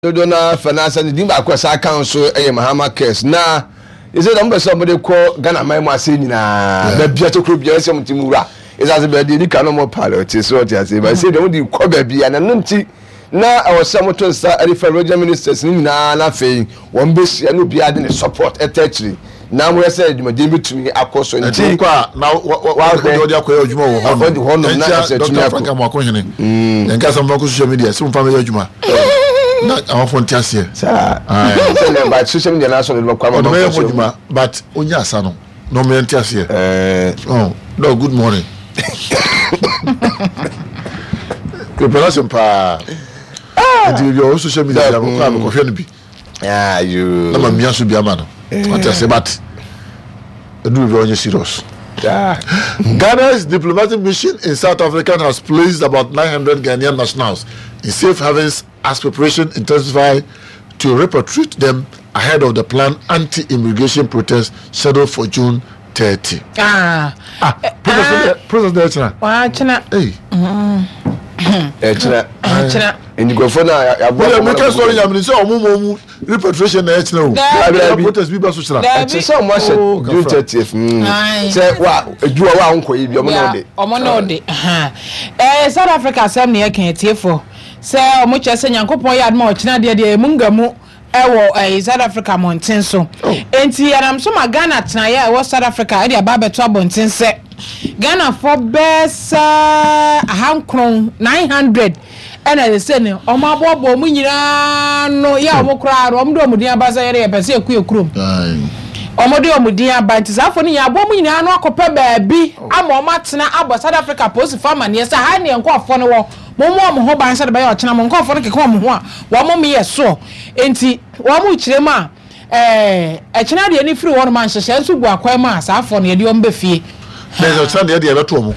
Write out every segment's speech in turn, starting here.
Dodona finance and the Dimba Council, a Mahama case. Now, is it number somebody called Ghana Mama Sina, the Pietro Crubia, some Timura? Is as a baby, no more pilot, is what I say. But I said, only Kobe and an empty. Now, our Samoto Star, Roger ministers, nothing, one base, and be adding a support attachment. Now we said, my dear to me, of course, and now what they are going to avoid the one of Frank and got some local social media, some family Juma. Not our fantasy, by social media national, but Unya Sano, no man here. Oh, no, good morning. You pronounce him pa. Your social media, yeah, you. I'm a Miasu Biamano. What I say, but do very serious. Ghana's diplomatic mission in South Africa has placed about 900 Ghanaian nationals in safe havens as preparation intensified to repatriate them ahead of the planned anti-immigration protest scheduled for June 30. President hey. And you go for now. I story. I'm saying, repatriation. Protest people so much. June 30th. Say, wow, do a uncle. South Africa. Some near can't hear for. Say, much as saying, Uncle Poyad much. Now, dear Mungamu. South Africa mountain so. And I'm so my Ghana tonight. Was South Africa. I did Baba trouble say. Ghana for best hand crown 900 and I said o ma bobo mu nyira no ya mo kra ro mo do mu dia ba say re pese ku ekrum o mo do mu dia ba ntisafo ni ya bo mu nyira no akopa baabi ama o matena abo South Africa post farmer ne say ha ne nkofo no wo mo ho ban say de ba ya ochena mo nkofo no keke mo ho a wo mo me yeso enti wo mo kirem a echena de ni free one man hyehye nso bu akwa ma asafo ne de o mbe fie. There's a Sunday at the other two.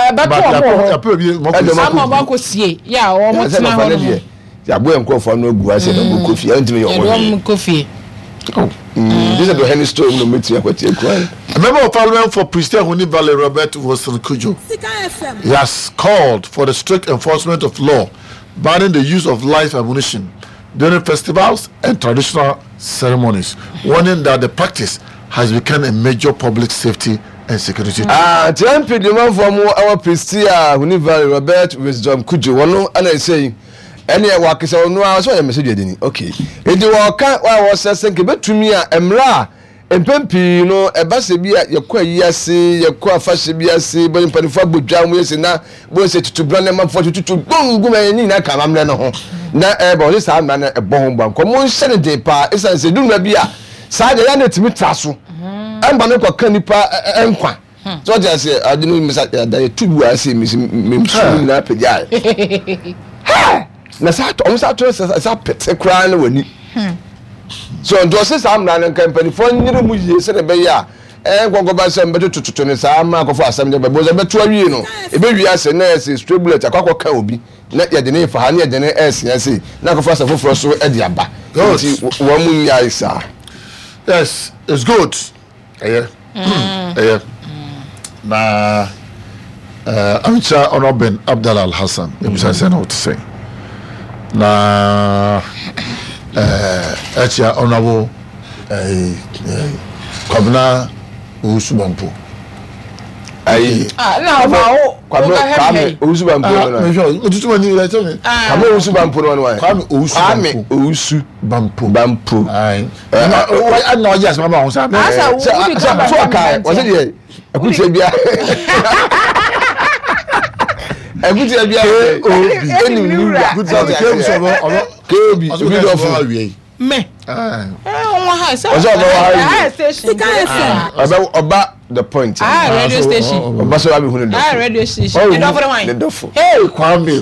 Some of our coffee, yeah, almost an hour. Yeah, boy, and coffee, no good. Coffee, and to me, coffee. This is the Henry story. No meeting. A member of Parliament for Pristina Huni Valley, Robert Wilson Kujo, he has called for the strict enforcement of law banning the use of live ammunition during festivals and traditional ceremonies, warning that the practice has become a major public safety and security. Tempe the man from our Pristina Huni Valley, Robert Wisdom Kujo, one, and I say, any work is on no hours. I message you. Okay, if you walk out, I was saying, but to me, Emra and Pempi, you know, a bassibia, your quay, yassi, your qua fashibiasi, but in Panifabu Jam, we say now, we say to brand them up for you to boom, go and Nina come, I'm not now, about this time, man, a bomb, come on, Saturday, pa, it's as a do not be a side the end to me, Tasso. I'm Banoko Canipa and Qua. So I say, I didn't miss that 2 years, Miss Mimpia. Na sa almost at as a pet crying when you so do say some running company for new music said be ya go ba some better to say mark for assembly be beto awie no e be wi ase na ase straight bullet akwa ka obi na ye de ne fa ha na ye de ne ase ase na ko for asa for so e di aba wo mu nya isa. Yes, it's good. Na Amcha Honorable Abdallah Al Hassan I say what to say. Na Achia Honorable Kwabena Usubampo. Kwame Usubampo. Kwame Usubampo no why? Kwame Usubampo. Bampo. I know yes mama on say. So okay. Was it here? Akuti bia. Akuti bia. Eni nura. Good sound came so Kebi beautiful. Me. Oba the point. Radio station. Oba so abi hunu. Radio station. The dofo wine. The dofo. Hey, Kwame.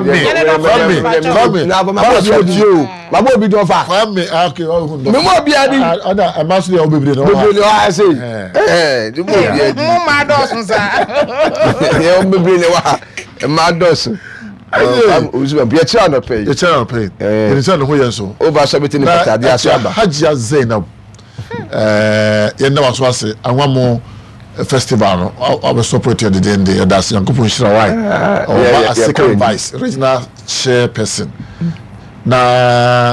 Na ba ma so dio. Ba bo bi dofa. Kwame, okay, oh hunu. Me mo bia di. Ana amasu ya obebire no. Obebire wa say. Di mo bia di. Mo ma dosun sa. Ye obebire ne wa. Ma dosun. You channel pay. The channel pay. It is on the way so. Over 17 Hajia Zainab. You know what I say. I want more festival. I was supported the day. That's young couple Shirawai. Or a second vice, regional chairperson. Na